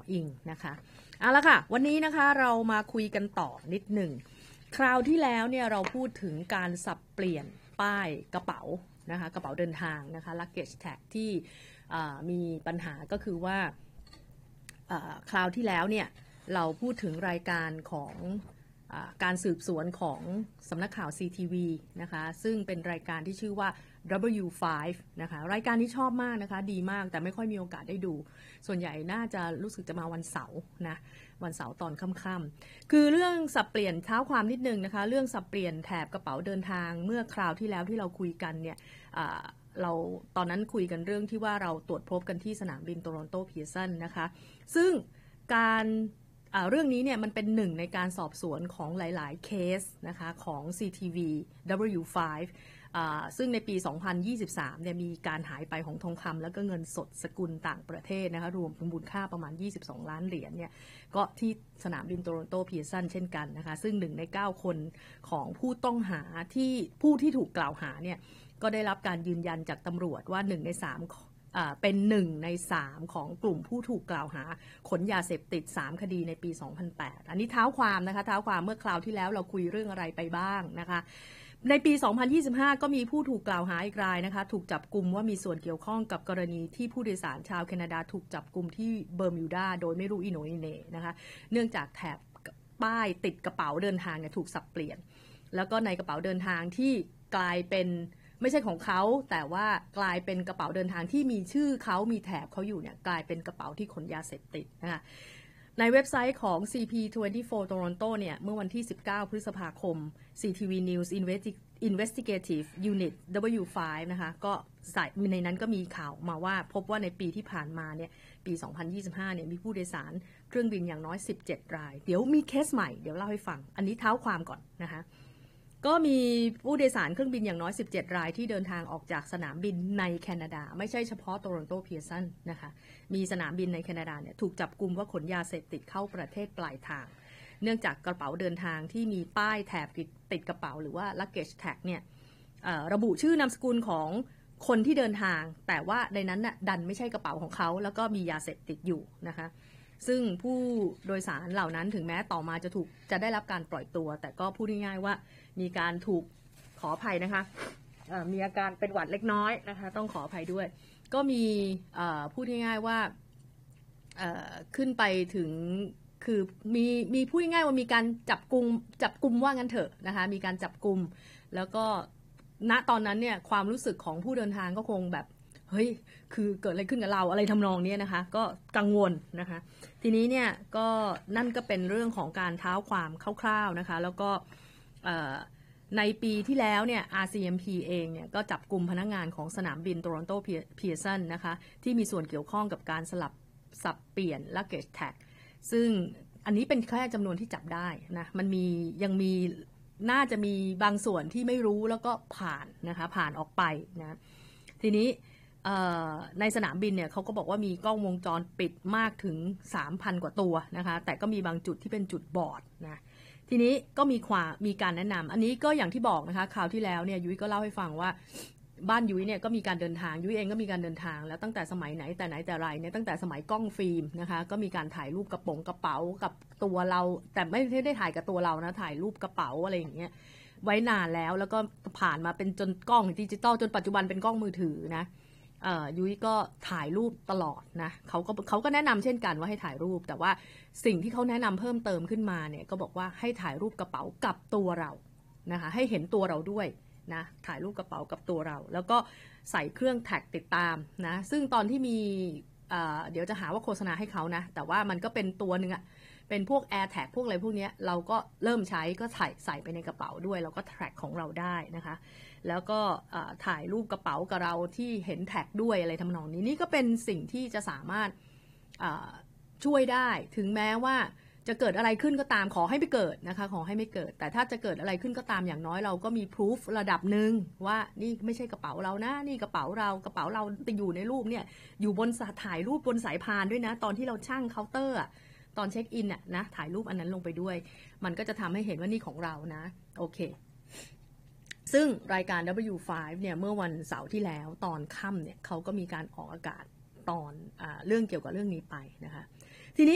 อิงนะคะเอาละค่ะวันนี้นะคะเรามาคุยกันต่อนิดหนึ่งคราวที่แล้วเนี่ยเราพูดถึงการสับเปลี่ยนป้ายกระเป๋านะคะกระเป๋าเดินทางนะคะ luggage tag ที่มีปัญหาก็คือว่าคราวที่แล้วเนี่ยเราพูดถึงรายการของการสืบสวนของสำนักข่าว CTV นะคะซึ่งเป็นรายการที่ชื่อว่า W5 นะคะรายการนี้ชอบมากนะคะดีมากแต่ไม่ค่อยมีโอกาสได้ดูส่วนใหญ่น่าจะรู้สึกจะมาวันเสาร์นะวันเสาร์ตอนค่ำๆคือเรื่องสับเปลี่ยนเท้าความนิดนึงนะคะเรื่องสับเปลี่ยนแถบกระเป๋าเดินทางเมื่อคราวที่แล้วที่เราคุยกันเนี่ยเราตอนนั้นคุยกันเรื่องที่ว่าเราตรวจพบกันที่สนามบินโตรอนโตเพียร์สันนะคะซึ่งการเรื่องนี้เนี่ยมันเป็นหนึ่งในการสอบสวนของหลายๆเคสนะคะของ CTV W5 ซึ่งในปี 2023 เนี่ยมีการหายไปของทองคำแล้วก็เงินสดสกุลต่างประเทศนะคะรวมมูลค่าประมาณ22ล้านเหรียญเนี่ยก็ที่สนามบินโตรอนโตเพียร์สันเช่นกันนะคะซึ่ง1ใน9คนของผู้ต้องหาที่ผู้ที่ถูกกล่าวหาเนี่ยก็ได้รับการยืนยันจากตำรวจว่า1ใน3เป็น1ใน3ของกลุ่มผู้ถูกกล่าวหาขนยาเสพติด3คดีในปี 2008 อันนี้เท้าความนะคะเท้าความเมื่อคราวที่แล้วเราคุยเรื่องอะไรไปบ้างนะคะในปี 2025 ก็มีผู้ถูกกล่าวหาอีกรายนะคะถูกจับกุมว่ามีส่วนเกี่ยวข้องกับกรณีที่ผู้โดยสารชาวแคนาดาถูกจับกุมที่เบอร์มิวดาโดยไม่รู้อีโหนอีเหน่นะคะเนื่องจากแถบป้ายติดกระเป๋าเดินทางเนี่ยถูกสับเปลี่ยนแล้วก็ในกระเป๋าเดินทางที่กลายเป็นไม่ใช่ของเขาแต่ว่ากลายเป็นกระเป๋าเดินทางที่มีชื่อเขามีแถบเขาอยู่เนี่ยกลายเป็นกระเป๋าที่ขนยาเสพติดนะคะในเว็บไซต์ของ CP24 Toronto เนี่ยเมื่อวันที่19พฤษภาคม CTV News Investigative Unit W5 นะคะก็ใส่ในนั้นก็มีข่าวมาว่าพบว่าในปีที่ผ่านมาเนี่ยปี 2025 เนี่ยมีผู้โดยสารเครื่องบินอย่างน้อย17รายเดี๋ยวมีเคสใหม่เดี๋ยวเล่าให้ฟังอันนี้เท้าความก่อนนะคะก็มีผู้โดยสารเครื่องบินอย่างน้อย17รายที่เดินทางออกจากสนามบินในแคนาดาไม่ใช่เฉพาะโตรอนโตเพียร์สันนะคะมีสนามบินในแคนาดาเนี่ยถูกจับกุมว่าขนยาเสพติดเข้าประเทศปลายทางเนื่องจากกระเป๋าเดินทางที่มีป้ายแถบติดกระเป๋าหรือว่า luggage tag เนี่ยระบุชื่อนามสกุลของคนที่เดินทางแต่ว่าในนั้นน่ะดันไม่ใช่กระเป๋าของเขาแล้วก็มียาเสพติดอยู่นะคะซึ่งผู้โดยสารเหล่านั้นถึงแม้ต่อมาจะได้รับการปล่อยตัวแต่ก็พูดง่ายๆว่ามีการถูกขออภัยนะคะมีอาการเป็นหวัดเล็กน้อยนะคะต้องขออภัยด้วยก็มีพูดง่ายๆว่าขึ้นไปถึงคือมีพูดง่ายๆว่ามีการจับกุมว่างั้นเถอะนะคะมีการจับกุมแล้วก็ณตอนนั้นเนี่ยความรู้สึกของผู้เดินทางก็คงแบบเฮ้ยคือเกิดอะไรขึ้นกับเราอะไรทำนองนี้นะคะก็กังวลนะคะทีนี้เนี่ยก็นั่นก็เป็นเรื่องของการเท้าความคร่าวๆนะคะแล้วก็ในปีที่แล้วเนี่ย RCMP เองเนี่ยก็จับกุมพนักงานของสนามบินโตรอนโตเพียร์สันนะคะที่มีส่วนเกี่ยวข้องกับการสับเปลี่ยน luggage tag ซึ่งอันนี้เป็นแค่จำนวนที่จับได้นะมันยังมีน่าจะมีบางส่วนที่ไม่รู้แล้วก็ผ่านนะคะผ่านออกไปนะทีนี้ในสนามบินเนี่ยเขาก็บอกว่ามีกล้องวงจรปิดมากถึง 3,000 กว่าตัวนะคะแต่ก็มีบางจุดที่เป็นจุดบอดนะทีนี้ก็มีการแนะนำอันนี้ก็อย่างที่บอกนะคะคราวที่แล้วเนี่ยยุ้ยก็เล่าให้ฟังว่าบ้านยุ้ยเนี่ยก็มีการเดินทางยุ้ยเองก็มีการเดินทางแล้วตั้งแต่สมัยไหนแต่ไรเนี่ยตั้งแต่สมัยกล้องฟิล์มนะคะก็มีการถ่ายรูปกระเป๋ากับตัวเราแต่ไม่ได้ถ่ายกับตัวเรานะถ่ายรูปกระเป๋าอะไรอย่างเงี้ยไว้นานแล้วก็ผ่านมาเป็นจนกล้องดิจิตอลจนปัจจุบันเป็นกล้องมือถือนะยุ้ยก็ถ่ายรูปตลอดนะเขาก็แนะนำเช่นกันว่าให้ถ่ายรูปแต่ว่าสิ่งที่เขาแนะนำเพิ่มเติมขึ้นมาเนี่ยก็บอกว่าให้ถ่ายรูปกระเป๋ากับตัวเรานะคะให้เห็นตัวเราด้วยนะถ่ายรูปกระเป๋ากับตัวเราแล้วก็ใส่เครื่องแท็กติดตามนะซึ่งตอนที่มีเดี๋ยวจะหาว่าโฆษณาให้เขานะแต่ว่ามันก็เป็นตัวหนึ่งอะเป็นพวก Air Tag พวกอะไรพวกนี้เราก็เริ่มใช้ก็ใส่ไปในกระเป๋าด้วยเราก็แท็กของเราได้นะคะแล้วก็ถ่ายรูปกระเป๋ากับเราที่เห็นแท็กด้วยอะไรทำนองนี้นี่ก็เป็นสิ่งที่จะสามารถช่วยได้ถึงแม้ว่าจะเกิดอะไรขึ้นก็ตามขอให้ไม่เกิดนะคะขอให้ไม่เกิดแต่ถ้าจะเกิดอะไรขึ้นก็ตามอย่างน้อยเราก็มีพิสูจระดับหนึ่งว่านี่ไม่ใช่กระเป๋าเรานะนี่กระเป๋าเราไปอยู่ในรูปเนี่ยอยู่บนถ่ายรูปบนสายพานด้วยนะตอนที่เราชั่งเคาน์เตอร์ตอนเช็คอินนะถ่ายรูปอันนั้นลงไปด้วยมันก็จะทำให้เห็นว่านี่ของเรานะโอเคซึ่งรายการ W5 เนี่ยเมื่อวันเสาร์ที่แล้วตอนค่ำเนี่ยเขาก็มีการออกอากาศตอนเรื่องเกี่ยวกับเรื่องนี้ไปนะคะ